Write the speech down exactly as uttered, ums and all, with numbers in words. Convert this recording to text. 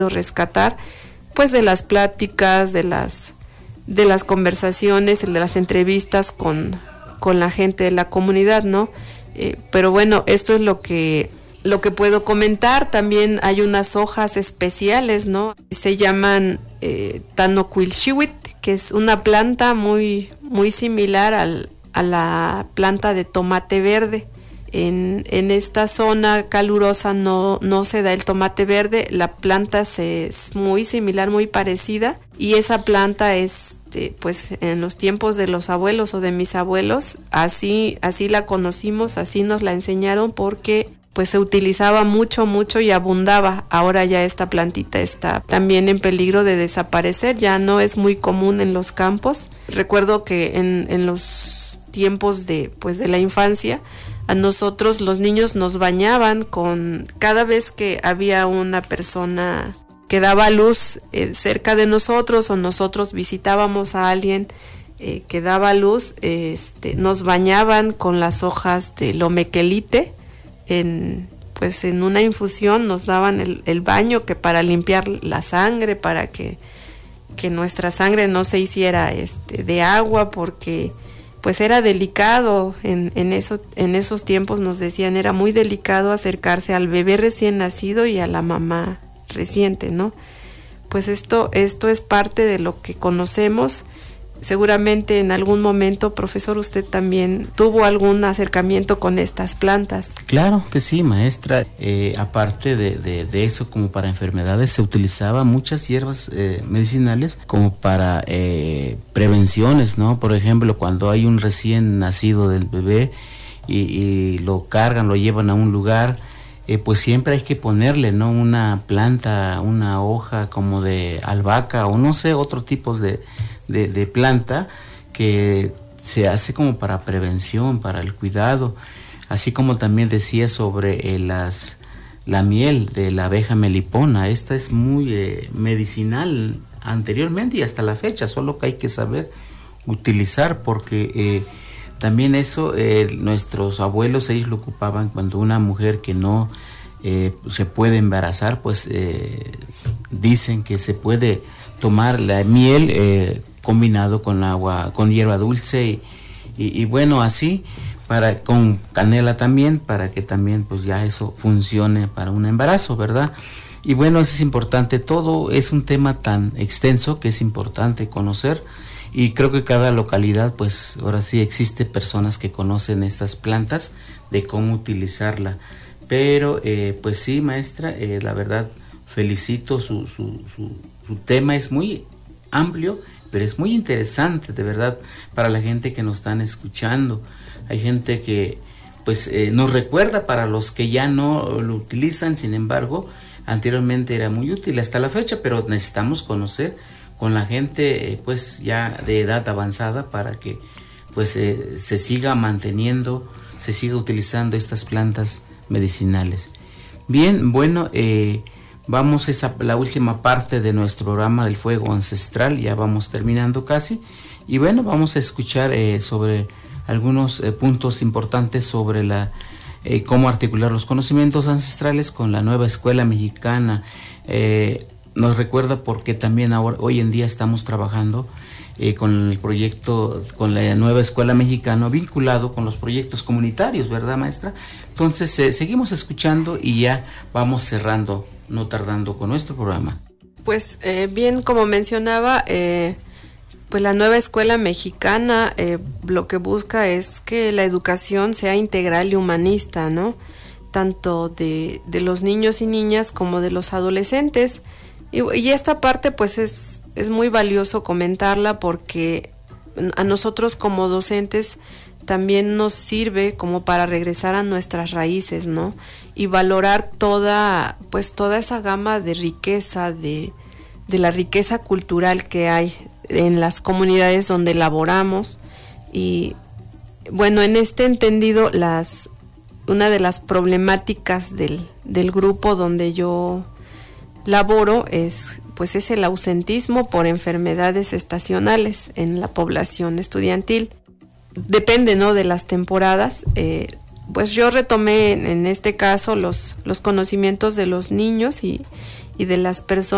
rescatar pues de las pláticas, de las de las conversaciones, de las entrevistas con, con la gente de la comunidad, ¿no? Eh, pero bueno, esto es lo que lo que puedo comentar. También hay unas hojas especiales, ¿no? Se llaman eh, Tanocuilxiuitl, que es una planta muy muy similar al, a la planta de tomate verde. En, en esta zona calurosa no, no se da el tomate verde, la planta se, es muy similar, muy parecida, y esa planta este, pues en los tiempos de los abuelos o de mis abuelos, así, así la conocimos, así nos la enseñaron, porque pues se utilizaba mucho, mucho y abundaba. Ahora ya esta plantita está también en peligro de desaparecer, ya no es muy común en los campos. Recuerdo que en, en los tiempos de, pues, de la infancia, a nosotros los niños nos bañaban con, cada vez que había una persona que daba luz eh, cerca de nosotros, o nosotros visitábamos a alguien eh, que daba luz, eh, este, nos bañaban con las hojas de lomequelite, en, pues en una infusión nos daban el, el baño, que para limpiar la sangre, para que, que nuestra sangre no se hiciera este, de agua, porque pues era delicado, en, en, eso, en esos tiempos nos decían, era muy delicado acercarse al bebé recién nacido y a la mamá reciente, ¿no? Pues esto, esto es parte de lo que conocemos. Seguramente en algún momento, profesor, usted también tuvo algún acercamiento con estas plantas. Claro que sí, maestra. Eh, aparte de, de, de eso, como para enfermedades, se utilizaban muchas hierbas eh, medicinales como para eh, prevenciones, ¿no? Por ejemplo, cuando hay un recién nacido del bebé y, y lo cargan, lo llevan a un lugar, eh, pues siempre hay que ponerle, ¿no? Una planta, una hoja como de albahaca o no sé, otro tipo de De, de planta que se hace como para prevención, para el cuidado, así como también decía sobre eh, las la miel de la abeja melipona. Esta es muy eh, medicinal anteriormente y hasta la fecha, solo que hay que saber utilizar, porque eh, también eso eh, nuestros abuelos, ellos lo ocupaban cuando una mujer que no eh, se puede embarazar, pues eh, dicen que se puede tomar la miel eh, combinado con agua, con hierba dulce y, y, y bueno, así, para con canela también, para que también pues ya eso funcione para un embarazo, ¿verdad? Y bueno, eso es importante. Todo es un tema tan extenso que es importante conocer, y creo que cada localidad, pues ahora sí existe personas que conocen estas plantas, de cómo utilizarla. Pero eh, pues sí, maestra, eh, la verdad felicito su, su, su, su tema, es muy amplio, pero es muy interesante, de verdad, para la gente que nos están escuchando. Hay gente que pues eh, nos recuerda, para los que ya no lo utilizan, sin embargo, anteriormente era muy útil hasta la fecha, pero necesitamos conocer con la gente eh, pues ya de edad avanzada, para que pues eh, se siga manteniendo, se siga utilizando estas plantas medicinales. Bien, bueno, eh, vamos a esa, la última parte de nuestro programa del fuego ancestral, ya vamos terminando casi, y bueno, vamos a escuchar eh, sobre algunos eh, puntos importantes sobre la eh, cómo articular los conocimientos ancestrales con la nueva escuela mexicana. Eh, nos recuerda porque también ahora, hoy en día estamos trabajando eh, con el proyecto, con la nueva escuela mexicana, vinculado con los proyectos comunitarios, ¿verdad, maestra? Entonces eh, seguimos escuchando y ya vamos cerrando, no tardando, con nuestro programa. Pues eh, bien, como mencionaba, eh, pues la nueva escuela mexicana eh, lo que busca es que la educación sea integral y humanista, ¿no? Tanto de, de los niños y niñas como de los adolescentes. Y, y esta parte pues es, es muy valioso comentarla, porque a nosotros como docentes también nos sirve como para regresar a nuestras raíces, ¿no? Y valorar toda, pues toda esa gama de riqueza, de, de la riqueza cultural que hay en las comunidades donde laboramos. Y bueno, en este entendido, las, una de las problemáticas del, del grupo donde yo laboro es, pues es el ausentismo por enfermedades estacionales en la población estudiantil. Depende, ¿no?, de las temporadas. Eh, pues yo retomé en, en este caso los, los conocimientos de los niños y, y de las personas